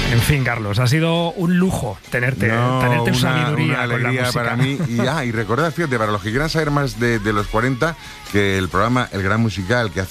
En fin, Carlos, ha sido un lujo tenerte tu sabiduría. Una alegría para mí. Y recordad, fíjate, para los que quieran saber más de los 40, que el programa El Gran Musical, que hace